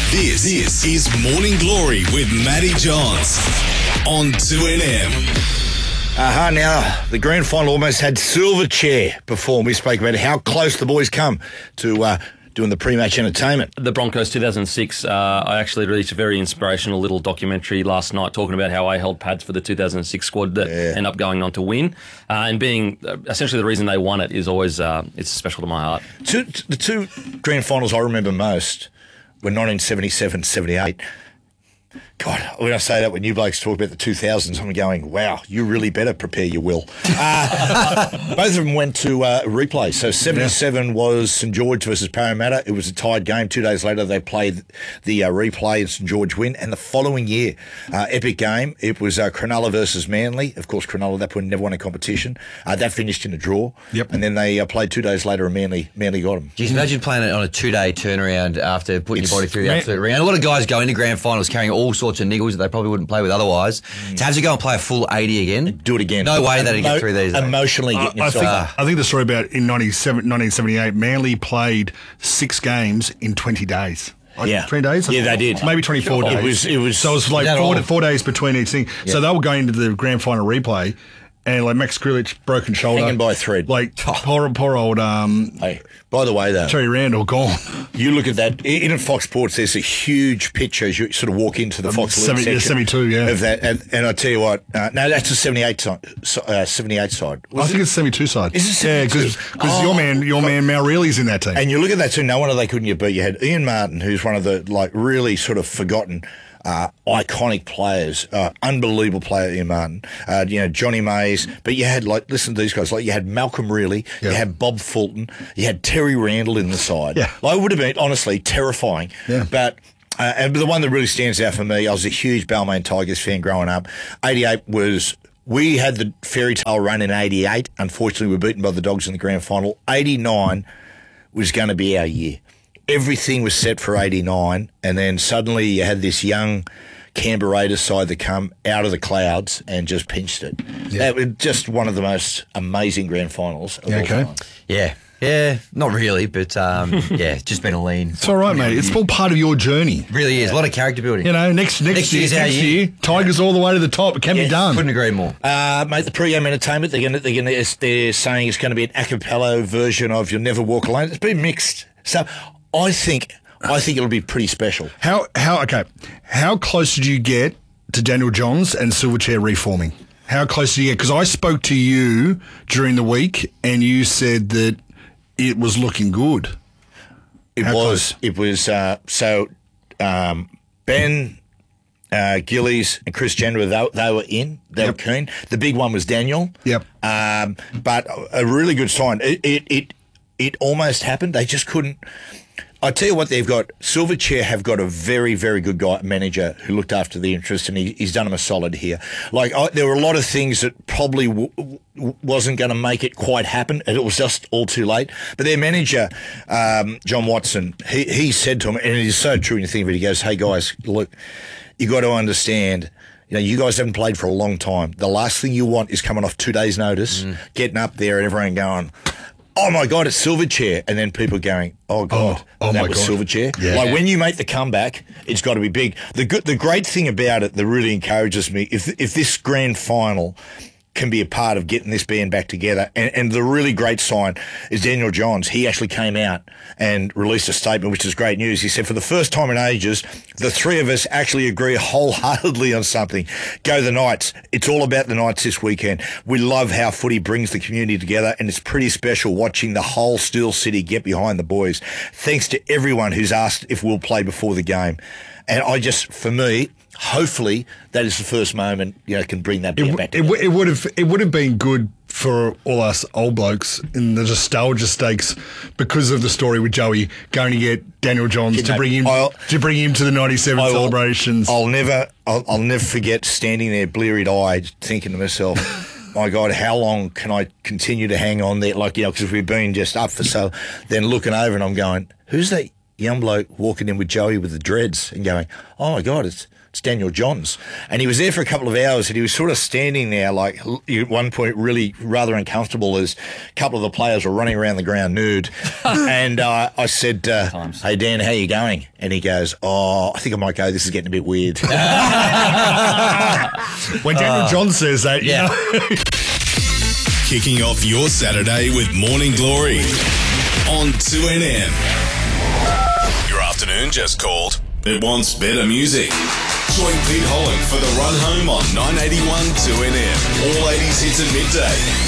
This is Morning Glory with Matty Johns on 2NM. Now, the grand final almost had Silverchair perform. We spoke about how close the boys come to doing the pre-match entertainment. The Broncos 2006, I actually released a very inspirational little documentary last night talking about how I held pads for the 2006 squad that end up going on to win. And being essentially the reason they won it is always it's special to my heart. The two grand finals I remember most were 1977-78. God, when I say that, when you blokes talk about the 2000s, I'm going, wow, you really better prepare your will. Both of them went to replay. So 77 was St George versus Parramatta. It was a tied game. 2 days later, they played the replay and St George win. And the following year, epic game, it was Cronulla versus Manly. Of course, Cronulla at that point never won a competition. That finished in a draw. Yep. And then they played 2 days later and Manly got them. Just imagine playing it on a 2-day turnaround after putting your body through the absolute ring. And a lot of guys go into grand finals carrying all sorts of niggles that they probably wouldn't play with otherwise. To have to go and play a full 80 again. Do it again. No way that he'd get through these. Emotionally getting yourself. I think the story about in 1978, Manly played 6 games in 20 days. 20 days? Yeah, they did. Maybe 24 days. It was. So it was like 4 days between each thing. Yeah. So they were going into the grand final replay. And like Max Krilich, broken shoulder. Hanging by a thread. Like poor old hey, by the way, though. Terry Randall gone. You look at that. In Fox Sports, there's a huge picture as you sort of walk into the Fox section. 72, yeah. Of that. And I tell you what, no, that's the 78 side. 78 side. I think it's 72 side. Is it 72? Yeah, because your man Mal Reilly's in that team. And you look at that too, no wonder they couldn't get beat. You had Ian Martin, who's one of the really sort of forgotten iconic players, unbelievable player Ian Martin, Johnny Mays, but you had listen to these guys, you had Malcolm Reilly, you had Bob Fulton, you had Terry Randall in the side. Yeah. It would have been honestly terrifying. Yeah. But the one that really stands out for me, I was a huge Balmain Tigers fan growing up. 88 was. We had the fairy tale run in 88. Unfortunately, we were beaten by the Dogs in the grand final. 89 was going to be our year. Everything was set for 89, and then suddenly you had this young Canberra Raiders side that come out of the clouds and just pinched it. Yeah. That was just one of the most amazing grand finals of all time. Yeah, not really, but it's just been a lean. It's all right, mate. It's all part of your journey. It really is. A lot of character building. Next year, Tigers all the way to the top. It can be done. Couldn't agree more. Mate, the pre-game entertainment, they're saying it's going to be an a cappella version of You'll Never Walk Alone. It's been mixed. So I think it'll be pretty special. How close did you get to Daniel Johns and Silverchair reforming? How close did you get? Because I spoke to you during the week and you said that it was looking good. It was. Ben Gillies and Chris Jenner, they were in. They were keen. The big one was Daniel. Yep. But a really good sign. It almost happened. They just couldn't. I tell you what, they've got Silverchair have got a very, very good manager who looked after the interest, and he's done them a solid here. There were a lot of things that probably wasn't going to make it quite happen, and it was just all too late. But their manager, John Watson, he said to him, and it is so true when you think of it, he goes, "Hey guys, look, you got to understand." You guys haven't played for a long time. The last thing you want is coming off 2 days' notice, getting up there and everyone going, "Oh my God, it's Silverchair," and then people going, "Oh God, that was Silverchair." Yeah. When you make the comeback, it's got to be big. The great thing about it that really encourages me, if this grand final can be a part of getting this band back together, and the really great sign is Daniel Johns. He actually came out and released a statement, which is great news. He said, "For the first time in ages, the three of us actually agree wholeheartedly on something. Go the Knights. It's all about the Knights this weekend. We love how footy brings the community together, and it's pretty special watching the whole Steel City get behind the boys. Thanks to everyone who's asked if we'll play before the game." And for me, hopefully that is the first moment can bring that band back together. It would have been good for all us old blokes in the nostalgia stakes because of the story with Joey going to get Daniel Johns to bring him to the 97 celebrations. I'll never forget standing there bleary-eyed thinking to myself, my God, how long can I continue to hang on there? Because we've been just up for so. Then looking over and I'm going, who's that young bloke walking in with Joey with the dreads and going, "Oh my God, it's it's Daniel Johns. And he was there for a couple of hours, and he was sort of standing there, like, at one point, really rather uncomfortable as a couple of the players were running around the ground nude. And I said, hey, Dan, how you going? And he goes, I think I might go. This is getting a bit weird. When Daniel Johns says that, Yeah. Kicking off your Saturday with Morning Glory on 2NM. Your afternoon just called. It wants better music. Join Pete Holland for the run home on 981 2NM. All 80s hits at midday.